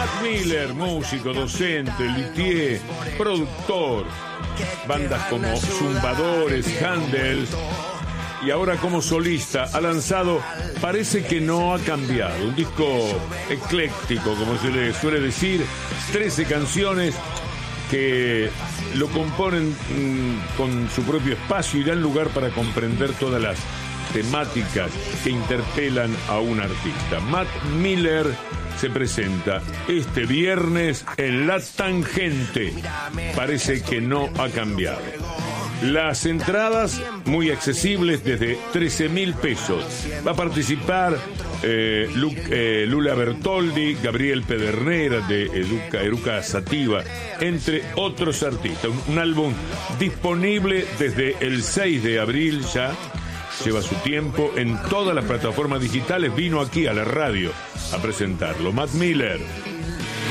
Matt Miller, músico, docente, luthier, productor, bandas como Zumbadores, Handel, y ahora como solista ha lanzado Parece que no ha cambiado, un disco ecléctico, como se le suele decir, 13 canciones que lo componen con su propio espacio y dan lugar para comprender todas las temáticas que interpelan a un artista. Matt Miller se presenta este viernes en La Tangente. Parece que no ha cambiado. Las entradas muy accesibles, desde 13.000 pesos. Va a participar Lula Bertoldi, Gabriel Pedernera de Eruca Sativa, entre otros artistas. Un álbum disponible desde el 6 de abril ya. Lleva su tiempo en todas las plataformas digitales. Vino aquí a la radio a presentarlo. Matt Miller.